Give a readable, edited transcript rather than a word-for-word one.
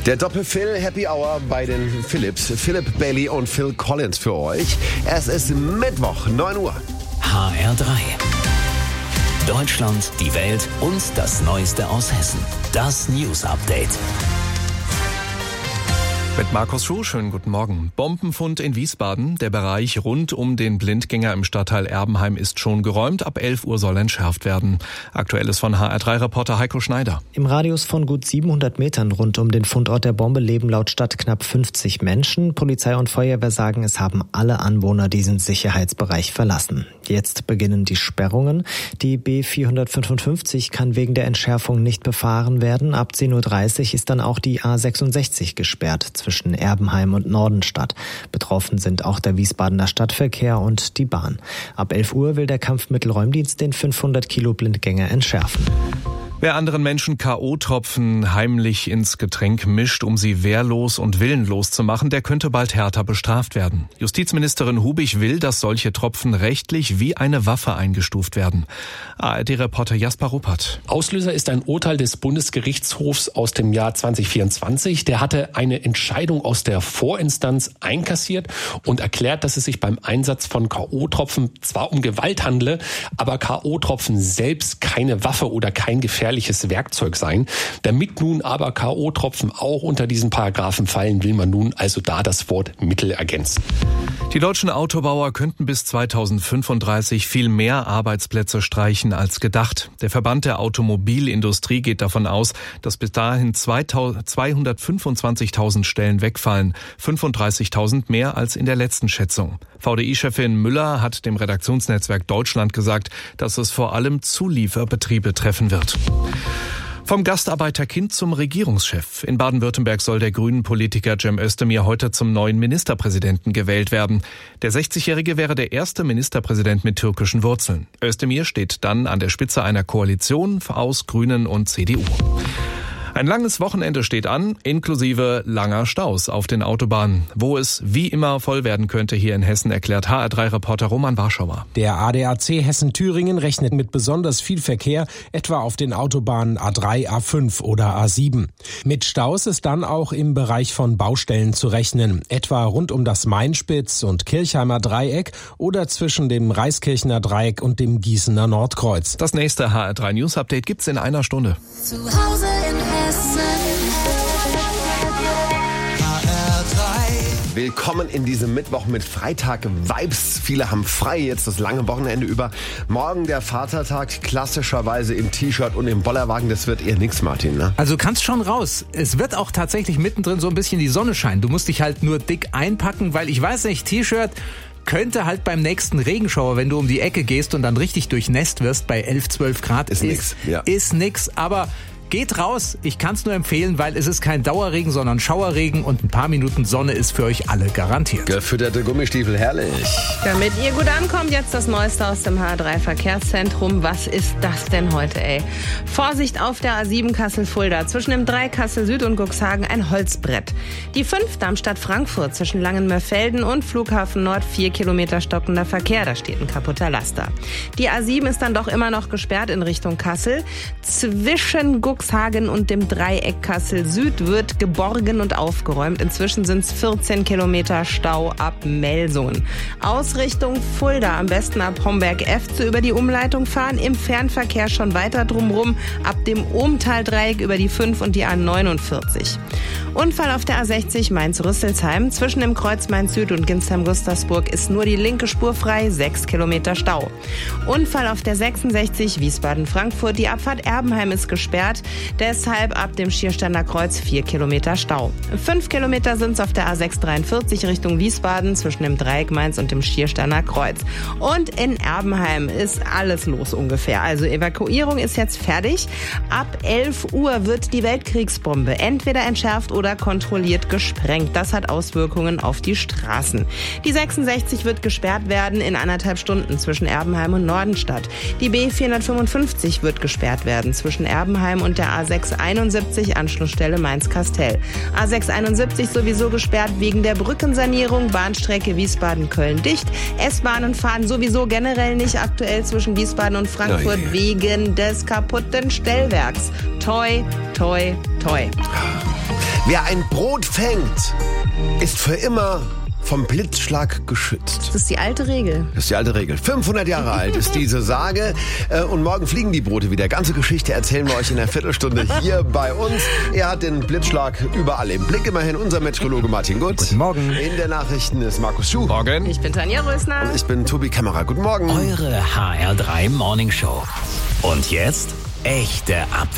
Der Doppel-Phil Happy Hour bei den Philips. Philip Bailey und Phil Collins für euch. Es ist Mittwoch, 9 Uhr. HR3. Deutschland, die Welt und das Neueste aus Hessen. Das News Update. Mit Markus Schuh, schönen guten Morgen. Bombenfund in Wiesbaden. Der Bereich rund um den Blindgänger im Stadtteil Erbenheim ist schon geräumt. Ab 11 Uhr soll entschärft werden. Aktuelles von HR3-Reporter Heiko Schneider. Im Radius von gut 700 Metern rund um den Fundort der Bombe leben laut Stadt knapp 50 Menschen. Polizei und Feuerwehr sagen, es haben alle Anwohner diesen Sicherheitsbereich verlassen. Jetzt beginnen die Sperrungen. Die B455 kann wegen der Entschärfung nicht befahren werden. Ab 10.30 Uhr ist dann auch die A66 gesperrt zwischen Erbenheim und Nordenstadt. Betroffen sind auch der Wiesbadener Stadtverkehr und die Bahn. Ab 11 Uhr will der Kampfmittelräumdienst den 500 Kilo Blindgänger entschärfen. Wer anderen Menschen K.O.-Tropfen heimlich ins Getränk mischt, um sie wehrlos und willenlos zu machen, der könnte bald härter bestraft werden. Justizministerin Hubig will, dass solche Tropfen rechtlich wie eine Waffe eingestuft werden. ARD-Reporter Jasper Ruppert. Auslöser ist ein Urteil des Bundesgerichtshofs aus dem Jahr 2024. Der hatte eine Entscheidung aus der Vorinstanz einkassiert und erklärt, dass es sich beim Einsatz von K.O.-Tropfen zwar um Gewalt handle, aber K.O.-Tropfen selbst keine Waffe oder kein gefährliches Werkzeug sein. Damit nun aber K.O.-Tropfen auch unter diesen Paragraphen fallen, will man nun also da das Wort Mittel ergänzen. Die deutschen Autobauer könnten bis 2035 viel mehr Arbeitsplätze streichen als gedacht. Der Verband der Automobilindustrie geht davon aus, dass bis dahin 225.000 Stellen wegfallen, 35.000 mehr als in der letzten Schätzung. VDI-Chefin Müller hat dem Redaktionsnetzwerk Deutschland gesagt, dass es vor allem Zulieferbetriebe treffen wird. Vom Gastarbeiterkind zum Regierungschef. In Baden-Württemberg soll der Grünen-Politiker Cem Özdemir heute zum neuen Ministerpräsidenten gewählt werden. Der 60-Jährige wäre der erste Ministerpräsident mit türkischen Wurzeln. Özdemir steht dann an der Spitze einer Koalition aus Grünen und CDU. Ein langes Wochenende steht an, inklusive langer Staus auf den Autobahnen. Wo es wie immer voll werden könnte hier in Hessen, erklärt HR3-Reporter Roman Warschauer. Der ADAC Hessen-Thüringen rechnet mit besonders viel Verkehr, etwa auf den Autobahnen A3, A5 oder A7. Mit Staus ist dann auch im Bereich von Baustellen zu rechnen, etwa rund um das Mainspitz- und Kirchheimer Dreieck oder zwischen dem Reiskirchener Dreieck und dem Gießener Nordkreuz. Das nächste HR3 News Update gibt's in einer Stunde. Zu Hause in Hessen. Willkommen in diesem Mittwoch mit Freitag-Vibes. Viele haben frei jetzt das lange Wochenende über. Morgen der Vatertag, klassischerweise im T-Shirt und im Bollerwagen. Das wird eher nix, Martin, ne? Also kannst schon raus. Es wird auch tatsächlich mittendrin so ein bisschen die Sonne scheinen. Du musst dich halt nur dick einpacken, weil ich weiß nicht, T-Shirt könnte halt beim nächsten Regenschauer, wenn du um die Ecke gehst und dann richtig durchnässt wirst, bei 11, 12 Grad ist nix, aber geht raus, ich kann es nur empfehlen, weil es ist kein Dauerregen, sondern Schauerregen und ein paar Minuten Sonne ist für euch alle garantiert. Gefütterte Gummistiefel, herrlich. Damit ihr gut ankommt, jetzt das Neueste aus dem HR3 Verkehrszentrum. Was ist das denn heute, ey? Vorsicht auf der A7 Kassel-Fulda. Zwischen dem 3 Kassel Süd und Cuxhagen ein Holzbrett. Die 5 Darmstadt-Frankfurt zwischen Langenmörfelden und Flughafen Nord 4 Kilometer stockender Verkehr. Da steht ein kaputter Laster. Die A7 ist dann doch immer noch gesperrt in Richtung Kassel. Zwischen Cuxhagen und dem Dreieck Kassel Süd wird geborgen und aufgeräumt. Inzwischen sind es 14 Kilometer Stau ab Melsungen. Aus Richtung Fulda am besten ab Homberg-Efze über die Umleitung fahren. Im Fernverkehr schon weiter drumherum ab dem Ohmtal-Dreieck über die 5 und die A49. Unfall auf der A60 Mainz-Rüsselsheim. Zwischen dem Kreuz Mainz-Süd und Ginsheim-Gustavsburg ist nur die linke Spur frei, 6 Kilometer Stau. Unfall auf der 66 Wiesbaden-Frankfurt. Die Abfahrt Erbenheim ist gesperrt. Deshalb ab dem Schiersteiner Kreuz 4 Kilometer Stau. 5 Kilometer sind es auf der A643 Richtung Wiesbaden zwischen dem Dreieck Mainz und dem Schiersteiner Kreuz. Und in Erbenheim ist alles los ungefähr. Also Evakuierung ist jetzt fertig. Ab 11 Uhr wird die Weltkriegsbombe entweder entschärft oder kontrolliert gesprengt. Das hat Auswirkungen auf die Straßen. Die 66 wird gesperrt werden in 1,5 Stunden zwischen Erbenheim und Nordenstadt. Die B455 wird gesperrt werden zwischen Erbenheim und der A671 Anschlussstelle Mainz-Kastel. A671 sowieso gesperrt wegen der Brückensanierung, Bahnstrecke Wiesbaden-Köln dicht. S-Bahnen fahren sowieso generell nicht aktuell zwischen Wiesbaden und Frankfurt wegen des kaputten Stellwerks. Toi, toi, toi. Wer ein Brot fängt, ist für immer vom Blitzschlag geschützt. Das ist die alte Regel. Das ist die alte Regel. 500 Jahre alt ist diese Sage. Und morgen fliegen die Brote wieder. Ganze Geschichte erzählen wir euch in einer Viertelstunde hier bei uns. Er hat den Blitzschlag überall im Blick. Immerhin unser Meteorologe Martin Gut. Guten Morgen. In der Nachrichten ist Markus Schuh. Morgen. Ich bin Tanja Rösner. Und ich bin Tobi Kämmerer. Guten Morgen. Eure HR3 Morning Show. Und jetzt echte Updates.